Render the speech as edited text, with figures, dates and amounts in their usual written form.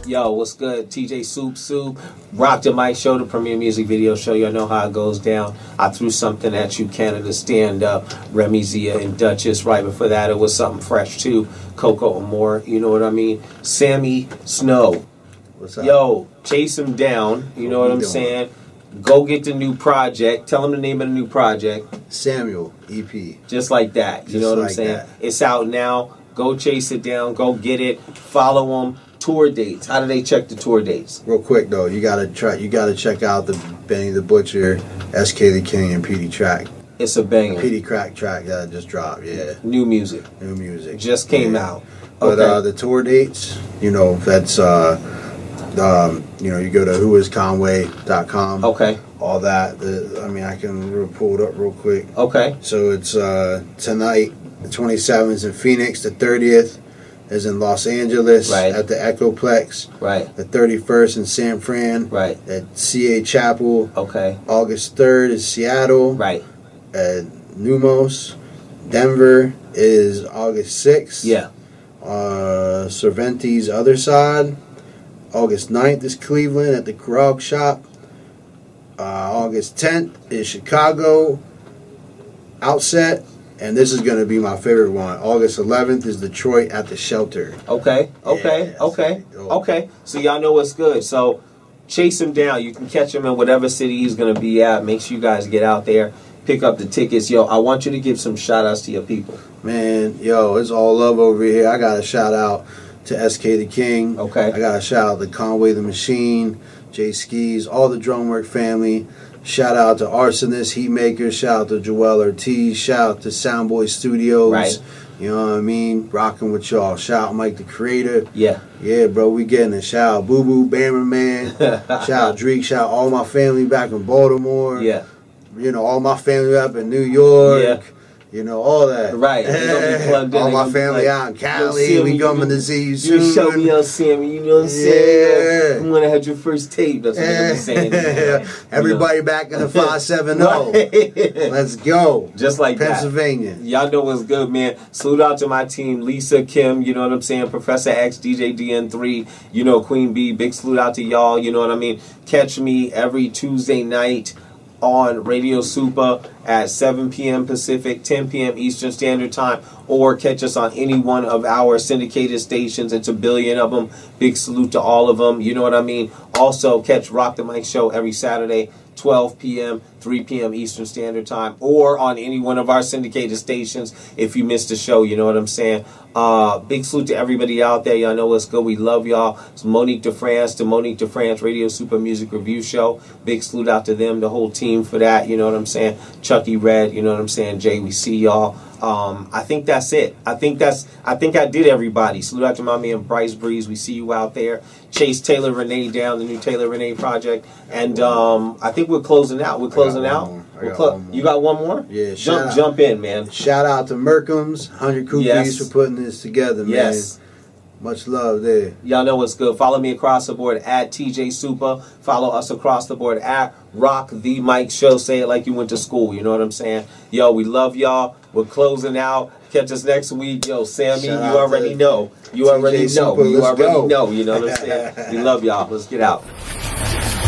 Yo, what's good? TJ Soup. Rock the Mic Show, the premier music video show. Y'all know how it goes down. I threw something at you, Canada Stand Up, Remy Zia and Duchess. Right before that, it was something fresh too. Coco Amore, you know what I mean? Sammy Snow. What's up? Yo, chase him down, you know what I'm saying? Go get the new project. Tell him the name of the new project. Samuel EP. Just like that. You know what I'm saying? It's out now. Go chase it down. Go get it. Follow them. Tour dates. How do they check the tour dates? Real quick though, you gotta check out the Benny the Butcher, SK the King, and PD track. It's a banger. PD crack track that just dropped. Yeah. New music. Just came out. But the tour dates, you know, that's you know, you go to whoisconway.com. Okay. All that. I can pull it up real quick. Okay. So it's tonight, the 27th in Phoenix, the 30th is in Los Angeles at the Echoplex. Right. The 31st in San Fran. Right. At CA Chapel. Okay. August 3rd is Seattle. Right. At Numos. Denver is August 6th. Yeah. Cervantes other side. August 9th is Cleveland at the Grog Shop. August 10th is Chicago Outset. And this is going to be my favorite one. August 11th is Detroit at the Shelter. Okay. So y'all know what's good. So chase him down. You can catch him in whatever city he's going to be at. Make sure you guys get out there. Pick up the tickets. Yo, I want you to give some shout outs to your people. Man, yo, it's all love over here. I got a shout out to SK the King. Okay. I got a shout out to Conway the Machine, Jay Skis, all the Drumwork family. Shout out to Arsonist, Heatmaker. Shout out to Joel Ortiz. Shout out to Soundboy Studios. Right. You know what I mean? Rocking with y'all. Shout out Mike the Creator. Yeah. Yeah, bro, we getting it. Shout out Boo Boo, Bammer Man. Shout out Drake. Shout out all my family back in Baltimore. Yeah. You know, all my family up in New York. Yeah. You know, all that. Right. All my family out in Cali. We coming to see you soon. You show me out, Sammy. You know what I'm saying? I'm going to have your first tape. That's what I'm saying. Everybody back in the 570. Let's go. Just like Pennsylvania. That. Y'all know what's good, man. Salute out to my team. Lisa, Kim, you know what I'm saying? Professor X, DJ DN3, you know, Queen B. Big salute out to y'all. You know what I mean? Catch me every Tuesday night on Radio Super at 7 p.m. Pacific, 10 p.m. Eastern Standard Time, or catch us on any one of our syndicated stations. It's a billion of them. Big salute to all of them. You know what I mean? Also, catch Rock the Mic Show every Saturday, 12 p.m., 3 p.m. Eastern Standard Time, or on any one of our syndicated stations if you missed the show. You know what I'm saying? Big salute to everybody out there. Y'all know what's good. We love y'all. It's Monique DeFrance, the Monique DeFrance Radio Super Music Review Show. Big salute out to them, the whole team for that. You know what I'm saying? Chucky Red, you know what I'm saying? Jay, we see y'all. I think that's it. I think I did everybody. Salute out to my man Bryce Breeze. We see you out there. Chase Taylor Renee down, the new Taylor Renee project. And I think we're closing out. We're closing out. You got one more? Yeah. Jump in, man. Shout out to Merkham's 100 Cookies for putting this together, man. Yes. Much love there. Y'all know what's good. Follow me across the board at TJ Super. Follow us across the board at Rock the Mic Show. Say it like you went to school. You know what I'm saying? Yo, we love y'all. We're closing out. Catch us next week. Yo, Sammy, you already know. You already know. You already know. You know what I'm saying? We love y'all. Let's get out.